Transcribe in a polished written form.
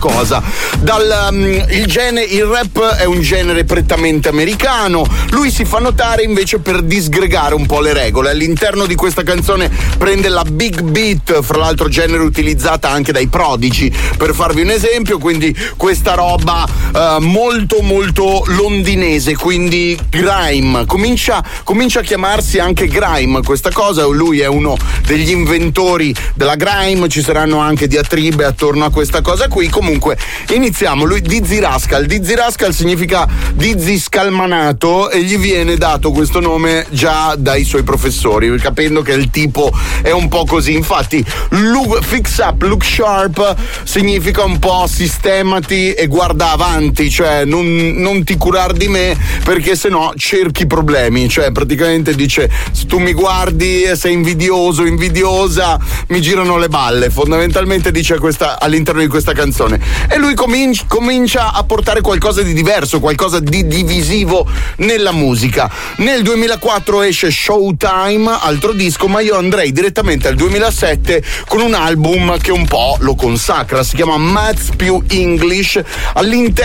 cosa. Il rap è un genere prettamente americano, lui si fa notare invece per disgregare un po' le regole. All'interno di questa canzone prende la big beat, fra l'altro genere utilizzata anche dai Prodigy, per farvi un esempio, quindi questa roba molto molto londinese, quindi grime, comincia a chiamarsi anche grime questa cosa. Lui è uno degli inventori della grime, ci saranno anche diatribe attorno a questa cosa qui. Comunque iniziamo. Lui Dizzy Rascal significa Dizzy scalmanato e gli viene dato questo nome già dai suoi professori, capendo che il tipo è un po' così. Infatti fix up, look sharp significa un po' sistemati e guarda avanti, cioè non ti curar di me perché sennò cerchi problemi. Cioè praticamente dice: se tu mi guardi e sei invidiosa, mi girano le balle. Fondamentalmente dice questa all'interno di questa canzone, e lui comincia a portare qualcosa di diverso, qualcosa di divisivo nella musica. Nel 2004 esce Showtime, altro disco, ma io andrei direttamente al 2007 con un album che un po' lo consacra, si chiama Maths più English. All'interno